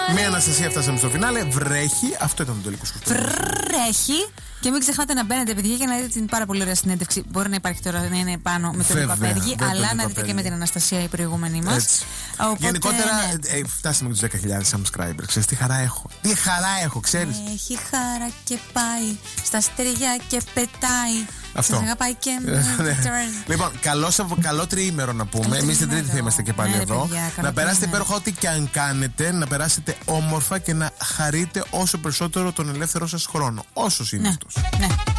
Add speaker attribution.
Speaker 1: Με Αναστασία φτάσαμε στο φινάλε. Βρέχει. Αυτό ήταν το τελικό σκοπό.
Speaker 2: Βρέχει. Και μην ξεχνάτε να μπαίνετε, παιδιά, για να δείτε την πάρα πολύ ωραία συνέντευξη. Μπορεί να υπάρχει τώρα να είναι πάνω με τον Παπέργη, αλλά να δείτε και με την Αναστασία η προηγούμενη μας.
Speaker 1: Γενικότερα, φτάσαμε με τους 10.000 subscribers. Ξέρεις τι χαρά έχω. Τι χαρά έχω, ξέρεις.
Speaker 2: Έχει χαρά και πάει στα αστέρια και πετάει.
Speaker 1: Αυτό.
Speaker 2: Αγαπάει και
Speaker 1: Λοιπόν, καλό τριήμερο να πούμε. Εμείς την Τρίτη θα είμαστε και πάλι εδώ. Να περάσετε υπέροχα ό,τι και αν κάνετε. Να περάσετε όμορφα και να χαρείτε όσο περισσότερο τον ελεύθερο σας χρόνο. Όσος είναι αυτός.